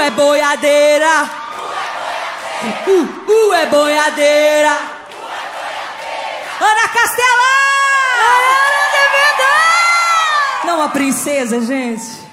é boiadeira. É boiadeira. Ana Castela! Não, a princesa, gente.